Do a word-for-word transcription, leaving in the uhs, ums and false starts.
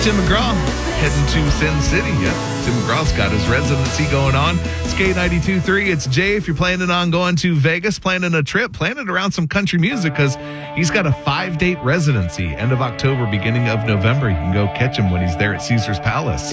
Tim McGraw heading to Sin City. Yeah, Tim McGraw's got his residency going on. It's K ninety-two point three. It's Jay. If you're planning on going to Vegas, planning a trip, plan it around some country music because he's got a five-date residency, end of October, beginning of November. You can go catch him when he's there at Caesar's Palace.